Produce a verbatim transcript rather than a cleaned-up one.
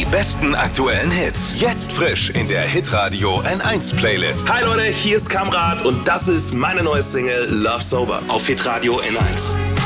Die besten aktuellen Hits. Jetzt frisch in der Hitradio N eins Playlist. Hi Leute, hier ist Kamrat und das ist meine neue Single Love Sober auf Hitradio N eins.